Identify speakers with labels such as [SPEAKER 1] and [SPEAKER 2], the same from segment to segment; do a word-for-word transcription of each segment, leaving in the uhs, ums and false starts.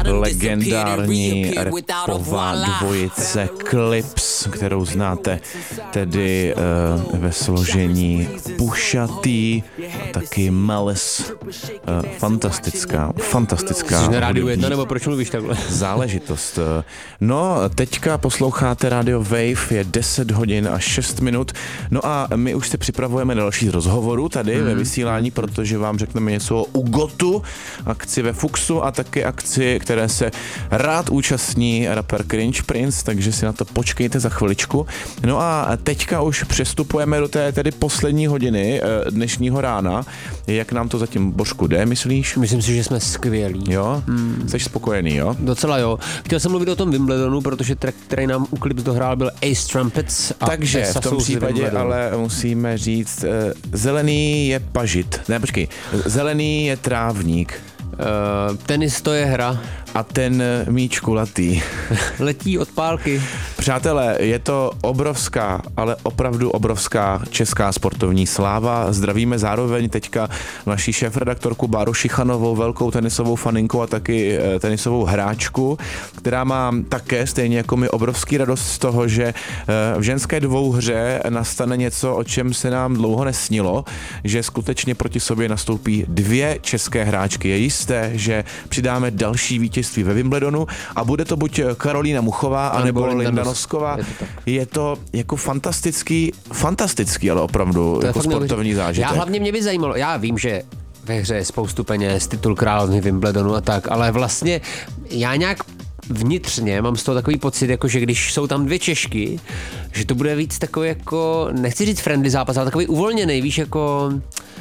[SPEAKER 1] legendární rapová dvojice Clips, kterou znáte tedy uh, ve složení Pusha T a taky Malice. Uh, fantastická, fantastická.
[SPEAKER 2] Jsi na rádiu jedna, nebo proč mluvíš takhle?
[SPEAKER 1] Záležitost. No, teďka posloucháte Radio Wave, je deset hodin a šest minut. No a my už se připravujeme na další rozhovoru tady hmm. ve vysílání, protože vám řekneme něco o Ugotu, akci ve Fuxu a taky akci, které se rád účastní rapper Cringe Prince, takže si na to počkejte za chviličku. No a teďka už přestupujeme do té tedy poslední hodiny dnešního rána. Jak nám to zatím, Božku, jde, myslíš?
[SPEAKER 2] Myslím si, že jsme skvělí.
[SPEAKER 1] Jo? Hmm. Jsi spokojený, jo?
[SPEAKER 2] Docela jo. Chtěl jsem mluvit o tom Wimbledonu, protože track, který nám u Clips dohrál, byl Ace Trumpets. A
[SPEAKER 1] takže v tom případě ale musíme říct, uh, zelený je pažit. Ne, počkej. Zelený je trávník.
[SPEAKER 2] Uh, tenis to je hra.
[SPEAKER 1] A ten míč kulatý.
[SPEAKER 2] Letí od pálky.
[SPEAKER 1] Přátelé, je to obrovská, ale opravdu obrovská česká sportovní sláva. Zdravíme zároveň teďka naší šéfredaktorku Báru Šichanovou, velkou tenisovou faninku a taky tenisovou hráčku, která má také stejně jako my obrovský radost z toho, že v ženské dvouhře nastane něco, o čem se nám dlouho nesnilo, že skutečně proti sobě nastoupí dvě české hráčky. Je jisté, že přidáme další vítězství ve Wimbledonu a bude to buď Karolína Muchová, anebo Linda Nosková. Je to, je to jako fantastický, fantastický, ale opravdu jako sportovní zážitek.
[SPEAKER 2] Já hlavně mě by zajímalo, já vím, že ve hře je spoustu peněz, titul královny Wimbledonu a tak, ale vlastně já nějak vnitřně mám z toho takový pocit, jako že když jsou tam dvě Češky, že to bude víc takový jako, nechci říct friendly zápas, ale takový uvolněný, víš, jako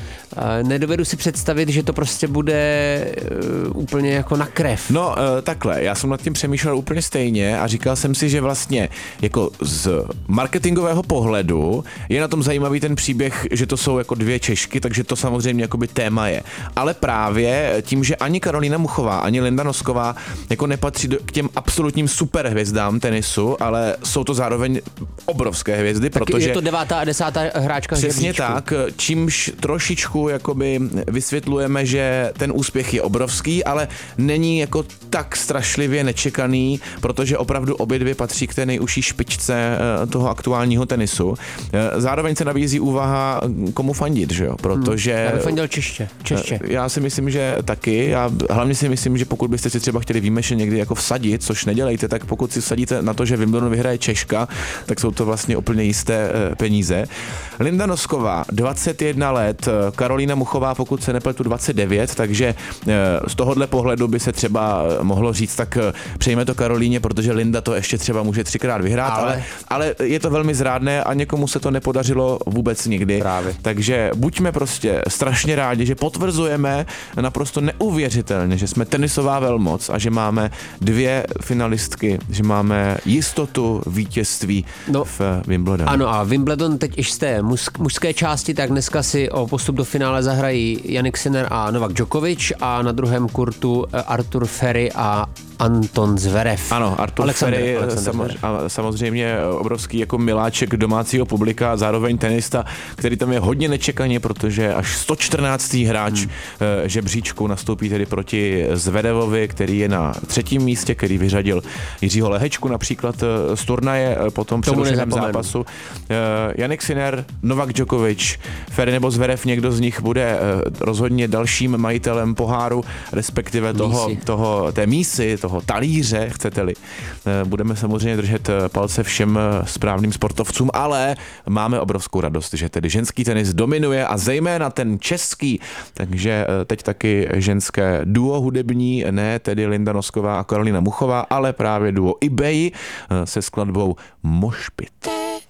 [SPEAKER 2] nedovedu si představit, že to prostě bude uh, úplně jako na krev.
[SPEAKER 1] No uh, takhle, já jsem nad tím přemýšlel úplně stejně a říkal jsem si, že vlastně jako z marketingového pohledu je na tom zajímavý ten příběh, že to jsou jako dvě Češky, takže to samozřejmě jakoby téma je. Ale právě tím, že ani Karolína Muchová, ani Linda Nosková jako nepatří do, k těm absolutním superhvězdám tenisu, ale jsou to zároveň obrovské hvězdy, tak protože...
[SPEAKER 2] je to devátá a desátá hráčka v
[SPEAKER 1] přesně
[SPEAKER 2] žebříčku.
[SPEAKER 1] tak, čímž trošičku jakoby vysvětlujeme, že ten úspěch je obrovský, ale není jako tak strašlivě nečekaný, protože opravdu obě dvě patří k té nejužší špičce toho aktuálního tenisu. Zároveň se nabízí úvaha, komu fandit, že jo? Protože...
[SPEAKER 2] Hmm, já bych fandil čeště. čeště.
[SPEAKER 1] Já si myslím, že taky. Já hlavně si myslím, že pokud byste si třeba chtěli výjimečně někdy jako vsadit, což nedělejte, tak pokud si vsadíte na to, že Wimbledon vyhraje Češka, tak jsou to vlastně úplně jisté peníze. Linda Nosková, dvacet jedna let, Karolína Muchová, pokud se nepletu, dvacet devět, takže z tohohle pohledu by se třeba mohlo říct, tak přejme to Karolíně, protože Linda to ještě třeba může třikrát vyhrát, ale, ale, ale je to velmi zrádné a někomu se to nepodařilo vůbec nikdy.
[SPEAKER 2] Právě.
[SPEAKER 1] Takže buďme prostě strašně rádi, že potvrzujeme naprosto neuvěřitelně, že jsme tenisová velmoc a že máme dvě finalistky, že máme jistotu vítězství no, v Wimbledonu.
[SPEAKER 2] Ano a Wimbledon teď i z té mužské části, tak dneska si o postup do finále zahrají Jannik Sinner a Novak Djokovic a na druhém kurtu Artur Ferry a Anton Zverev.
[SPEAKER 1] Ano, Artur
[SPEAKER 2] Alexander,
[SPEAKER 1] Ferry
[SPEAKER 2] Alexander
[SPEAKER 1] sam, a samozřejmě obrovský jako miláček domácího publika, zároveň tenista, který tam je hodně nečekaně, protože až sto čtrnáctý hráč hmm. žebříčku nastoupí tedy proti Zverevovi, který je na třetím místě, který vyřadil Jiřího Lehečku například z turnaje po tom přerušeném zápasu. Jannik Sinner, Novak Djokovic, Ferry nebo Zverev, někdo z nich bude rozhodně dalším majitelem poháru, respektive toho, toho, té mísy, toho talíře, chcete-li. Budeme samozřejmě držet palce všem správným sportovcům, ale máme obrovskou radost, že tedy ženský tenis dominuje a zejména ten český, takže teď taky ženské duo hudební, ne tedy Linda Nosková a Karolína Muchová, ale právě duo Ibej se skladbou Mošpit.